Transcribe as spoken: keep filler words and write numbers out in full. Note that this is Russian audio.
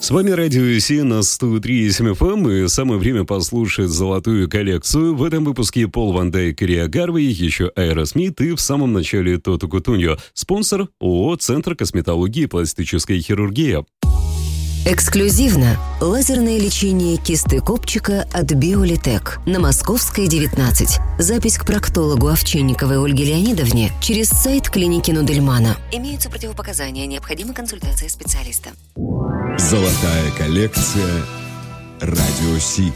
С вами Радио Си на сто три и семь эф эм, и самое время послушать золотую коллекцию. В этом выпуске Пол Ван Дайк и Риа Гарвей, еще Аэросмит и в самом начале Тото Кутуньо. Спонсор ООО «Центр косметологии и пластической хирургии». Эксклюзивно лазерное лечение кисты копчика от Биолитек на Московской, девятнадцать. Запись к проктологу Овчинниковой Ольге Леонидовне через сайт клиники Нудельмана. Имеются противопоказания, необходима консультация специалиста. Золотая коллекция Радио Си.